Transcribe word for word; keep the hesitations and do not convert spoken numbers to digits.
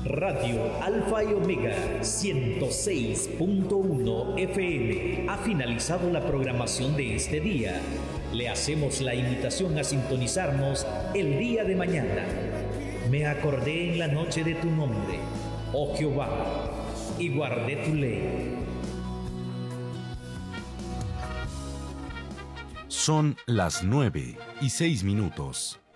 Radio Alfa y Omega ciento seis punto uno F M ha finalizado la programación de este día. Le hacemos la invitación a sintonizarnos el día de mañana. Me acordé en la noche de tu nombre, oh Jehová, y guardé tu ley. Son las nueve y seis minutos.